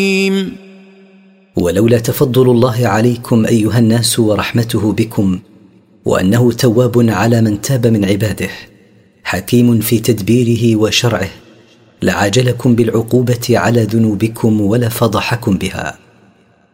ولولا تفضل الله عليكم أيها الناس ورحمته بكم، وأنه تواب على من تاب من عباده، حكيم في تدبيره وشرعه، لعاجلكم بالعقوبة على ذنوبكم ولفضحكم بها.